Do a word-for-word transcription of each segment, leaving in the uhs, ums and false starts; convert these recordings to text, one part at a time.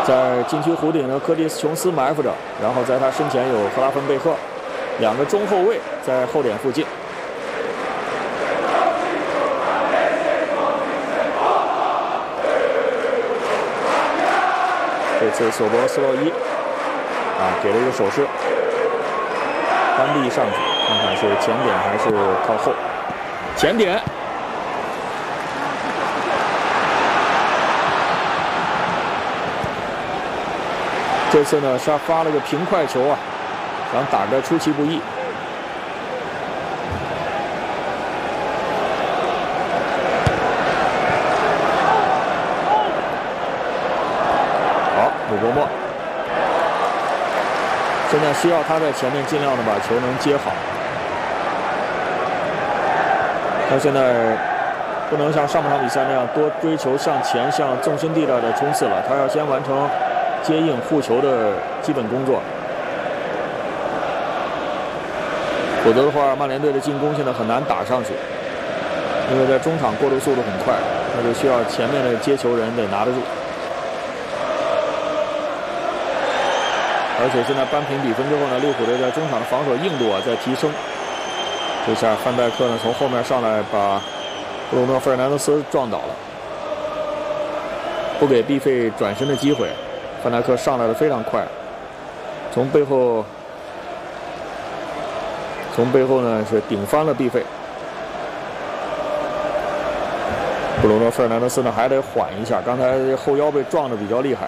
在禁区弧顶的柯蒂斯·琼斯埋伏着，然后在他身前有赫拉芬贝赫，两个中后卫在后点附近。这次索博斯洛伊啊给了一个手势，单臂上举，看看是前点还是靠后。前点。 这次呢，是发了个平快球啊，想打个出其不意。好，鲁伯莫，现在需要他在前面尽量的把球能接好。他现在不能像上半场比赛那样多追求向前、向纵深地带的冲刺了，他要先完成 接应护球的基本工作，否则的话，曼联队的进攻现在很难打上去，因为在中场过渡速度很快，那就需要前面的接球人得拿得住。而且现在扳平比分之后呢，利物浦队在中场的防守硬度啊在提升。这下范戴克呢从后面上来把布鲁诺·费尔南德斯撞倒了，不给毕费转身的机会。 范戴克上来的非常快，从背后，从背后呢是顶翻了毕费。布鲁诺·费尔南德斯呢还得缓一下，刚才后腰被撞得比较厉害。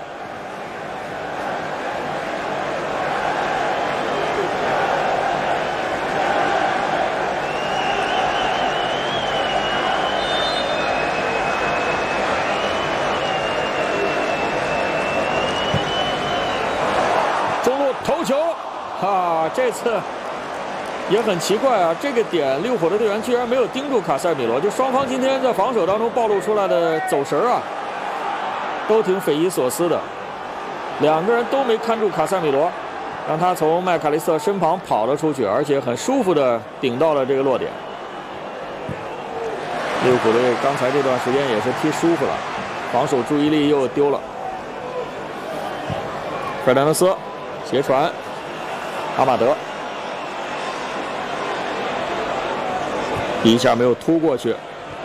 头球，啊，这次也很奇怪啊！这个点，利物浦的队员居然没有盯住卡塞米罗，就双方今天在防守当中暴露出来的走神啊，都挺匪夷所思的。两个人都没看住卡塞米罗，让他从麦卡利斯特身旁跑了出去，而且很舒服的顶到了这个落点。利物浦队刚才这段时间也是踢舒服了，防守注意力又丢了。费尔南德斯。 斜传，阿马德一下没有突过去，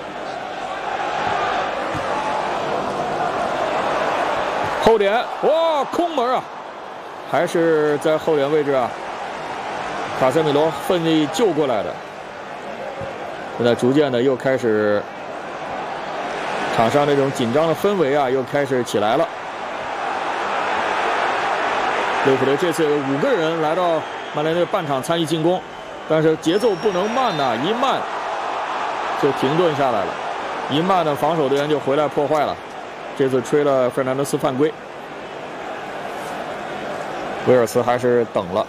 后点哇，空门啊，还是在后点位置啊，卡塞米罗奋力救过来的。现在逐渐的又开始，场上那种紧张的氛围啊，又开始起来了。 利物浦队这次有五个人来到曼联队半场参与进攻，但是节奏不能慢呐、啊，一慢就停顿下来了，一慢的防守队员就回来破坏了。这次吹了费尔南德斯犯规，威尔茨还是等了。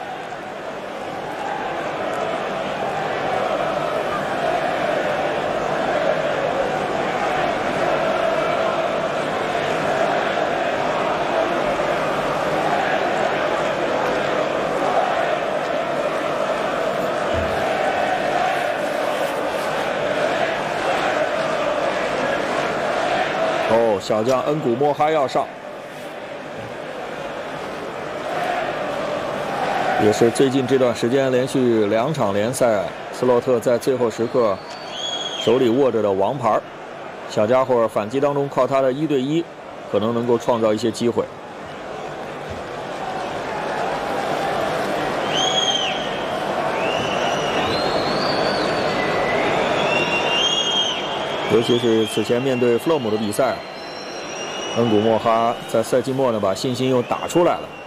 小将恩古莫哈要上，也是最近这段时间连续两场联赛，斯洛特在最后时刻手里握着的王牌。小家伙反击当中靠他的一对一，可能能够创造一些机会。尤其是此前面对弗洛姆的比赛。恩古莫哈在赛季末呢，把信心又打出来了。